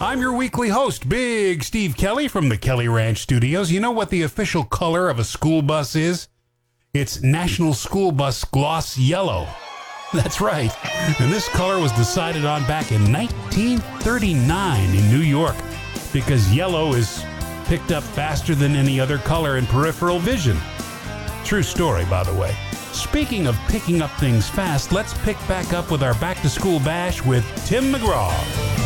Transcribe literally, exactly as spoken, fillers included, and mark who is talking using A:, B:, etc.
A: I'm your weekly host, Big Steve Kelly from the Kelly Ranch Studios. You know what the official color of a school bus is? It's National School Bus Gloss Yellow. That's right. And this color was decided on back in nineteen thirty-nine in New York because yellow is picked up faster than any other color in peripheral vision. True story, by the way. Speaking of picking up things fast, let's pick back up with our back-to-school bash with Tim McGraw.